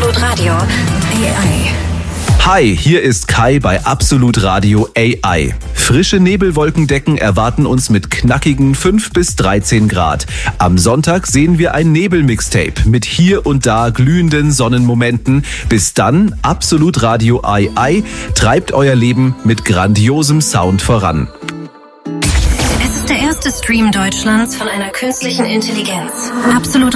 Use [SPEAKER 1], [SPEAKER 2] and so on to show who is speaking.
[SPEAKER 1] Absolut Radio AI.
[SPEAKER 2] Hi, hier ist Kai bei Absolut Radio AI. Frische Nebelwolkendecken erwarten uns mit knackigen 5 bis 13 Grad. Am Sonntag sehen wir ein Nebelmixtape mit hier und da glühenden Sonnenmomenten. Bis dann, Absolut Radio AI treibt euer Leben mit grandiosem Sound voran.
[SPEAKER 1] Es ist der erste Stream Deutschlands von einer künstlichen Intelligenz. Absolut